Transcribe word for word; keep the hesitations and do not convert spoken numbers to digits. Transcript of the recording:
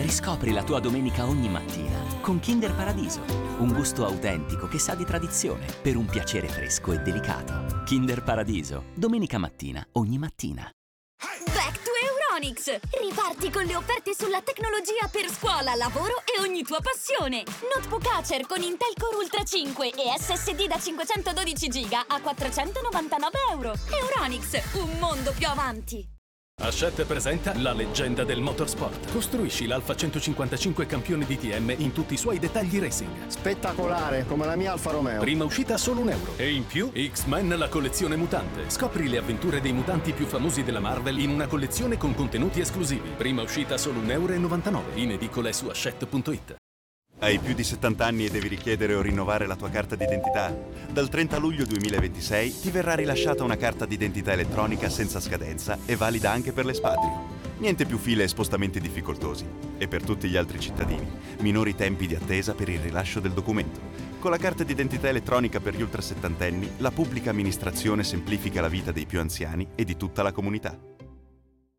Riscopri la tua domenica ogni mattina con Kinder Paradiso. Un gusto autentico che sa di tradizione per un piacere fresco e delicato. Kinder Paradiso. Domenica mattina, ogni mattina. Back to Euronics! Riparti con le offerte sulla tecnologia per scuola, lavoro e ogni tua passione. Notebook Acer con Intel Core Ultra cinque e S S D da cinquecentododici giga a quattrocentonovantanove euro. Euronics, un mondo più avanti. Hachette presenta la leggenda del motorsport. Costruisci l'Alfa centocinquantacinque campione D T M in tutti i suoi dettagli racing. Spettacolare, come la mia Alfa Romeo. Prima uscita solo un euro. E in più X-Men la collezione mutante. Scopri le avventure dei mutanti più famosi della Marvel in una collezione con contenuti esclusivi. Prima uscita solo un euro e novantanove. In edicole su hachette punto it. Hai più di settanta anni e devi richiedere o rinnovare la tua carta d'identità? Dal trenta luglio duemilaventisei ti verrà rilasciata una carta d'identità elettronica senza scadenza e valida anche per l'espatrio. Niente più file e spostamenti difficoltosi. E per tutti gli altri cittadini, minori tempi di attesa per il rilascio del documento. Con la carta d'identità elettronica per gli ultrasettantenni, la pubblica amministrazione semplifica la vita dei più anziani e di tutta la comunità.